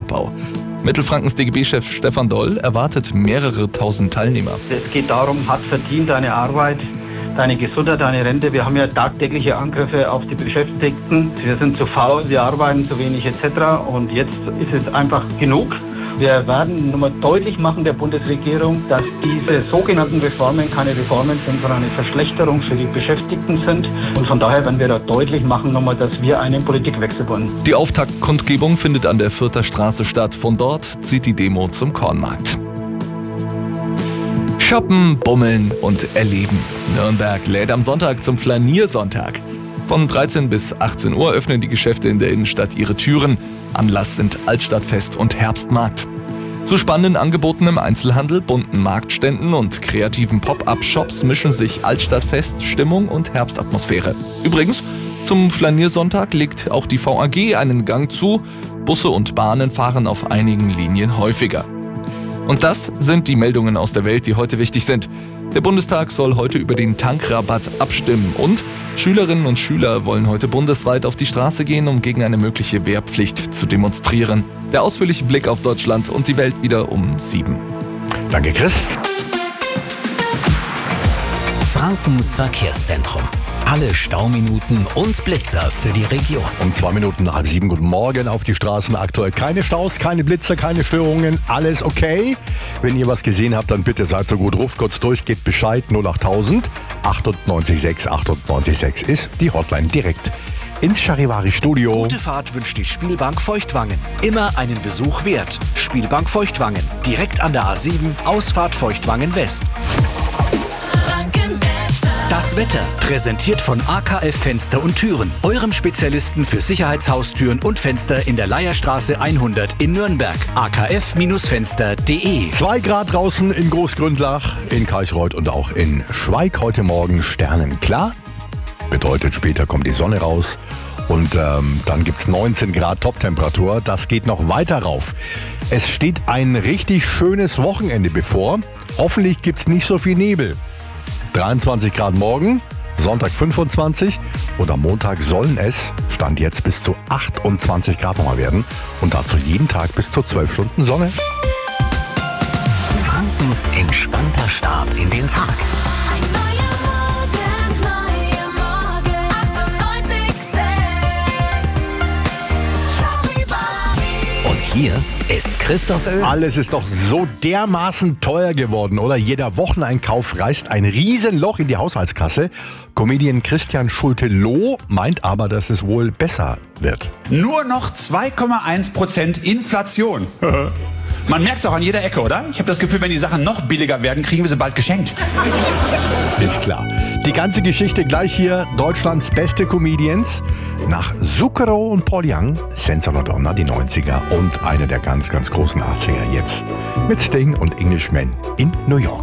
Bergbau. Mittelfrankens DGB-Chef Stefan Doll erwartet mehrere tausend Teilnehmer. Es geht darum, hart verdient deine Arbeit, deine Gesundheit, deine Rente. Wir haben ja tagtägliche Angriffe auf die Beschäftigten. Wir sind zu faul, wir arbeiten zu wenig etc. Und jetzt ist es einfach genug. Wir werden nochmal deutlich machen der Bundesregierung, dass diese sogenannten Reformen keine Reformen sind, sondern eine Verschlechterung für die Beschäftigten sind. Und von daher werden wir da deutlich machen nochmal, dass wir einen Politikwechsel wollen. Die Auftaktkundgebung findet an der Fürther Straße statt. Von dort zieht die Demo zum Kornmarkt. Shoppen, bummeln und erleben. Nürnberg lädt am Sonntag zum Flaniersonntag. Von 13 bis 18 Uhr öffnen die Geschäfte in der Innenstadt ihre Türen. Anlass sind Altstadtfest und Herbstmarkt. Zu spannenden Angeboten im Einzelhandel, bunten Marktständen und kreativen Pop-up-Shops mischen sich Altstadtfest, Stimmung und Herbstatmosphäre. Übrigens, zum Flaniersonntag legt auch die VAG einen Gang zu. Busse und Bahnen fahren auf einigen Linien häufiger. Und das sind die Meldungen aus der Welt, die heute wichtig sind. Der Bundestag soll heute über den Tankrabatt abstimmen und Schülerinnen und Schüler wollen heute bundesweit auf die Straße gehen, um gegen eine mögliche Wehrpflicht zu demonstrieren. Der ausführliche Blick auf Deutschland und die Welt wieder um 7. Danke, Chris. Frankens Verkehrszentrum. Alle Stauminuten und Blitzer für die Region. Um 7:02. Guten Morgen auf die Straßen. Aktuell keine Staus, keine Blitzer, keine Störungen. Alles okay. Wenn ihr was gesehen habt, dann bitte seid so gut. Ruft kurz durch, gebt Bescheid. 08000 98 6 ist die Hotline direkt ins Charivari-Studio. Gute Fahrt wünscht die Spielbank Feuchtwangen. Immer einen Besuch wert. Spielbank Feuchtwangen. Direkt an der A7, Ausfahrt Feuchtwangen West. Das Wetter, präsentiert von AKF Fenster und Türen, eurem Spezialisten für Sicherheitshaustüren und Fenster in der Leierstraße 100 in Nürnberg. akffenster.de. 2 Grad draußen in Großgründlach, in Karlsruhe und auch in Schweig. Heute Morgen sternenklar. Bedeutet, später kommt die Sonne raus und dann gibt's 19 Grad Toptemperatur. Das geht noch weiter rauf. Es steht ein richtig schönes Wochenende bevor. Hoffentlich gibt's nicht so viel Nebel. 23 Grad morgen, Sonntag 25 und am Montag sollen es, Stand jetzt, bis zu 28 Grad nochmal werden und dazu jeden Tag bis zu 12 Stunden Sonne. Frankens entspannter Start in den Tag. Ein neuer Morgen, 98,6. Charivari. Und hier ist Christoph Oehl. Alles ist doch so dermaßen teuer geworden, oder? Jeder Wocheneinkauf reißt ein Riesenloch in die Haushaltskasse. Comedian Christian Schulte-Loh meint aber, dass es wohl besser wird. Nur noch 2,1% Inflation. Man merkt es auch an jeder Ecke, oder? Ich habe das Gefühl, wenn die Sachen noch billiger werden, kriegen wir sie bald geschenkt. Ist klar. Die ganze Geschichte gleich hier. Deutschlands beste Comedians. Nach Zucchero und Paul Young, Senza Madonna, die 90er und eine der ganz, ganz großen 80er jetzt. Mit Sting und Englishman in New York.